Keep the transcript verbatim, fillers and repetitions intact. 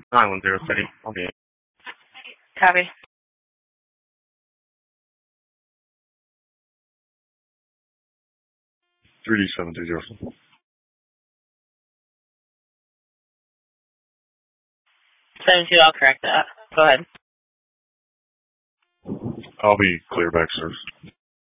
nine one zero city. I'll be Copy. three D seven two zero. seven two, I'll correct that. Go ahead. I'll be clear back, sir.